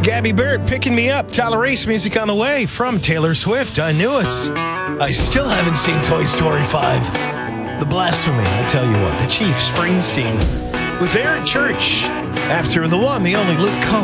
Gabby Barrett picking me up. Tyler Race music on the way from Taylor Swift. I knew it. I still haven't seen Toy Story 5. The blasphemy, I tell you what. The Chief Springsteen with Eric Church after the one, the only Luke Combs.